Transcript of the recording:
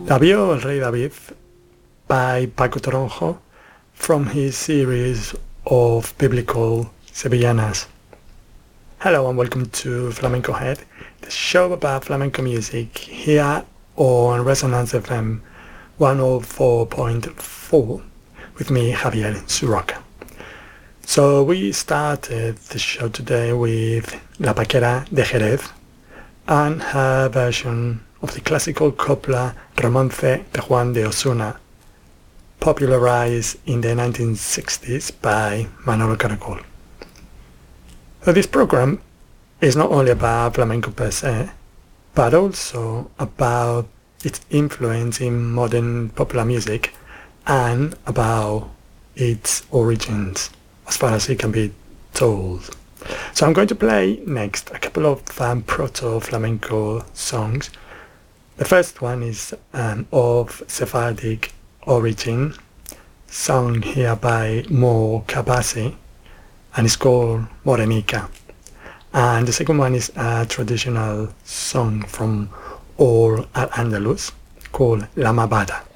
Davío El Rey David by Paco Toronjo from his series of biblical Sevillanas. Hello and welcome to Flamenco Head, the show about flamenco music here on Resonance FM 104.4 with me, Javier Surroca. So we started the show today with La Paquera de Jerez and her version of the classical copla Romance de Juan de Osuna, popularized in the 1960s by Manolo Caracol. So this program is not only about flamenco per se, but also about its influence in modern popular music and about its origins, as far as it can be told. So I'm going to play next a couple of proto-flamenco songs. The first one is of Sephardic origin, sung here by Mo Kabasi, and it's called Morenica. And the second one is a traditional song from all Al-Andalus called La Mabada.